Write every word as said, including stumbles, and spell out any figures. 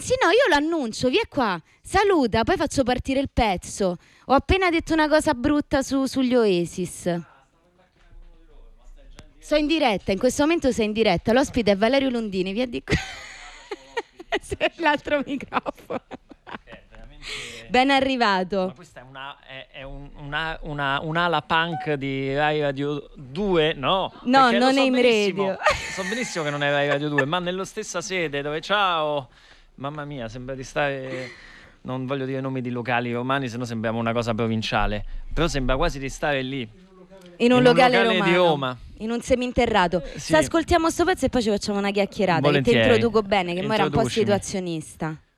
sì, no, io l'annuncio, via qua, saluta, poi faccio partire il pezzo. Ho appena detto una cosa brutta su, sugli Oasis. Sto in diretta, in questo momento sei in diretta. L'ospite è Valerio Lundini, via di qua. L'altro microfono. Ben arrivato. Ma questa è, una, è, è un, una, una, un'ala punk di Rai Radio due? No, no, non so è in radio. So benissimo che non è Rai Radio due, ma nello stessa sede dove ciao, mamma mia, sembra di stare, non voglio dire nomi di locali romani, sennò sembriamo una cosa provinciale, però sembra quasi di stare lì. In un, in locale, un locale romano, di Roma. In un seminterrato. Sì. Se ascoltiamo sto pezzo e poi ci facciamo una chiacchierata. Volentieri. Che ti introduco bene, che ora è un po' situazionista.